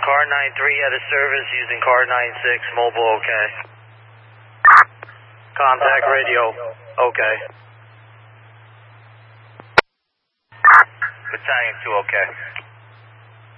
Car 93 out of service using car 96, mobile okay. Contact radio, okay. Battalion 2 okay.